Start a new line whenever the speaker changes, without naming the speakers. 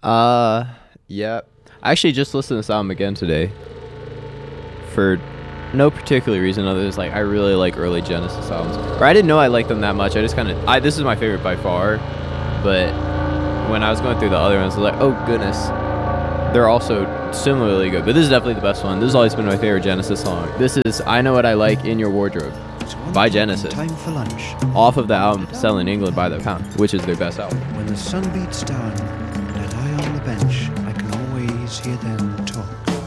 Yeah. I actually just listened to this album again today for no particular reason other than like I really like early Genesis albums. Or I didn't know I liked them that much. I just kind of this is my favorite by far, but when I was going through the other ones, I was like, oh goodness, they're also similarly good. But this is definitely the best one. This has always been my favorite Genesis song. This is I Know What I Like in Your Wardrobe by Genesis.
Time for lunch.
Off of the album Selling England by the Pound, which is their best album.
When the sun beats down and I lie on the bench, I can always hear them